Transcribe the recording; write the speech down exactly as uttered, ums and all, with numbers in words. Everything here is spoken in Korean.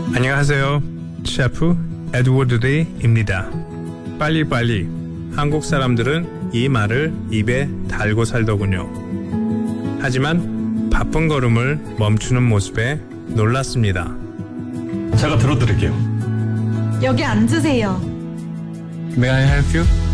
안녕하세요. 셰프 에드워드 데이입니다. 빨리빨리. 한국 사람들은 이 말을 입에 달고 살더군요. 하지만 바쁜 걸음을 멈추는 모습에 놀랐습니다. 제가 들어드릴게요. 여기 앉으세요. May I help you?